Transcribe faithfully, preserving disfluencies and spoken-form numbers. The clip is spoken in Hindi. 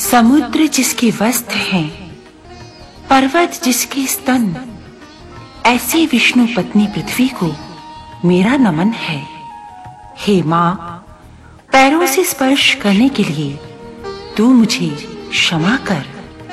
समुद्र जिसके वस्त्र हैं, पर्वत जिसके स्तन, ऐसी विष्णु पत्नी पृथ्वी को मेरा नमन है। हे मां, पैरों से स्पर्श करने के लिए तू मुझे क्षमा कर।